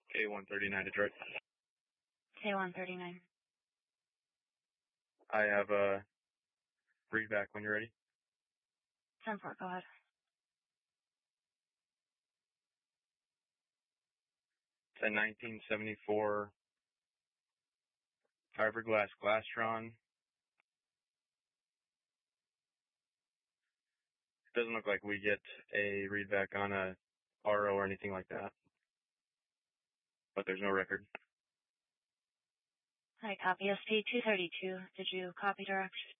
K139 Detroit. K139. I have a readback when you're ready. 10-4, go ahead. It's a 1974 fiberglass Glastron. It doesn't look like we get a readback on a RO or anything like that, but there's no record. Hi, copy SP 232. Did you copy direct?